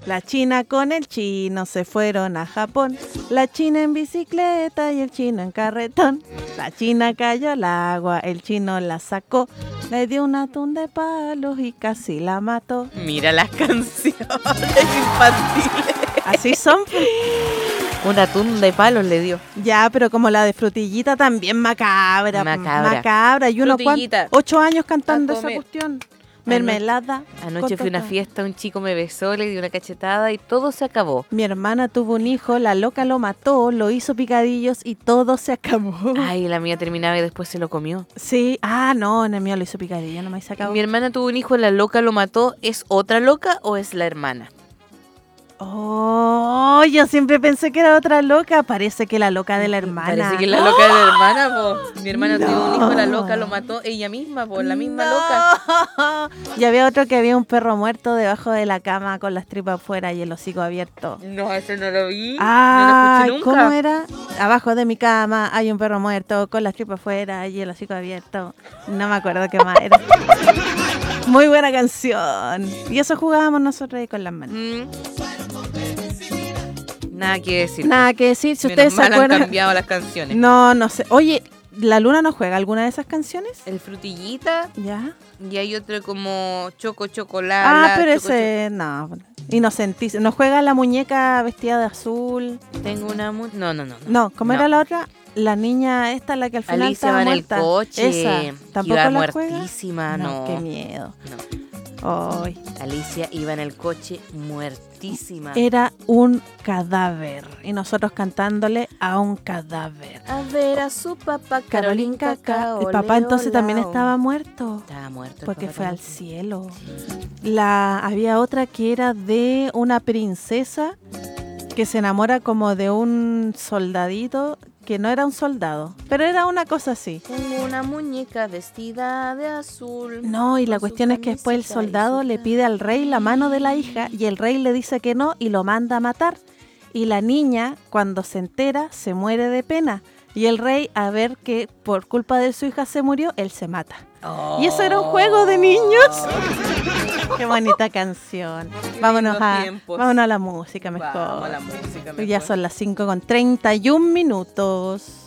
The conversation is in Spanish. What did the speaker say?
La china con el chino se fueron a Japón. La china en bicicleta y el chino en carretón. La china cayó al agua, el chino la sacó. Le dio un atún de palos y casi la mató. Mira las canciones infantiles. Así son. Un atún de palos le dio. Ya, pero como la de Frutillita también macabra. Macabra. Y uno, Frutillita. 8 años cantando A esa comer. cuestión. Mermelada. Anoche fui a una con fiesta, un chico me besó, le dio una cachetada y todo se acabó. Mi hermana tuvo un hijo, la loca lo mató, lo hizo picadillos y todo se acabó. Ay, la mía terminaba y después se lo comió. Sí, no, en el mío lo hizo picadillo, no me se acabó. Mi hermana tuvo un hijo, la loca lo mató. ¿Es otra loca o es la hermana? Oh, yo siempre pensé que era otra loca. Parece que la loca de la hermana. Parece que es la loca de la hermana, po. Mi hermana tuvo un hijo, la loca lo mató ella misma, po, la misma loca. Y había otro que había un perro muerto debajo de la cama con las tripas afuera y el hocico abierto. No, ese no lo vi. Ah, no lo escuché nunca. ¿cómo era? Abajo de mi cama hay un perro muerto con las tripas afuera y el hocico abierto. No me acuerdo qué más era. Muy buena canción. Y eso jugábamos nosotros ahí con las manos. Nada que decir. Nada que decir, si Menos ustedes se mal acuerdan. han cambiado las canciones. No sé. Oye, ¿la Luna no juega alguna de esas canciones? El Frutillita ¿Ya? y hay otro como Chocolate. Pero ese, no. Inocentísimo. ¿No juega la muñeca vestida de azul? Tengo una... No. No, ¿cómo era la otra? La niña esta, la que al final Alicia estaba va en muerta. el coche. Esa. ¿Tampoco iba la muertísima, juega? no. Qué miedo. No. Ay. Alicia iba en el coche muertísima. Era un cadáver. Y nosotros cantándole a un cadáver. A ver a su papá, Carolín Cacao. El papá entonces también Leolao. estaba muerto. Estaba muerto. el Porque papá fue al también. cielo. Había otra que era de una princesa que se enamora como de un soldadito que no era un soldado, pero era una cosa así. Tengo una muñeca vestida de azul. No, y la con cuestión su es que después el camisita y soldado su le pide al rey la mano de la hija y el rey le dice que no y lo manda a matar. Y la niña, cuando se entera, se muere de pena. Y el rey, a ver que por culpa de su hija se murió, él se mata. Y eso era un juego de niños. Qué bonita canción. Vámonos a la música mejor. Vamos a la música mejor. Ya son las 5:31 minutos.